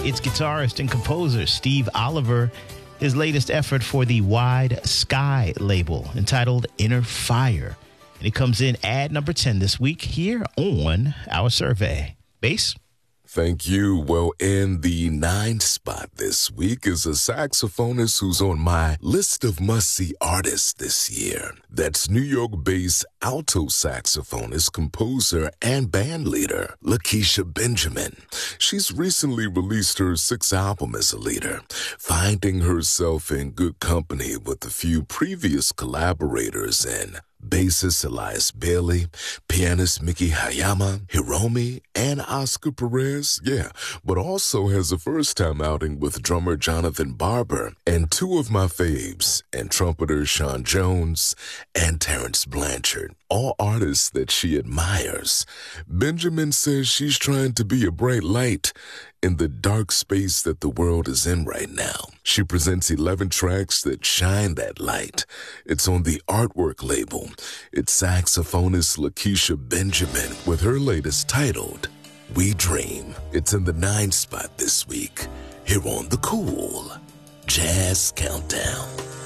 It's guitarist and composer Steve Oliver, his latest effort for the Wide Sky label entitled Inner Fire. And it comes in at number 10 this week here on our survey. Bass? Thank you. Well, in the 9th spot this week is a saxophonist who's on my list of must-see artists this year. That's New York-based alto saxophonist, composer, and bandleader, Lakecia Benjamin. She's recently released her 6th album as a leader, finding herself in good company with a few previous collaborators in bassist Elias Bailey, pianist Miki Hayama, Hiromi, and Oscar Perez, but also has a first-time outing with drummer Jonathan Barber and 2 of my faves, and trumpeter Sean Jones and Terrence Blanchard, all artists that she admires. Benjamin says she's trying to be a bright light in the dark space that the world is in right now. She presents 11 tracks that shine that light. It's on the Artwork label. It's saxophonist Lakecia Benjamin with her latest titled We Dream. It's in the 9th spot this week here on the Cool Jazz Countdown.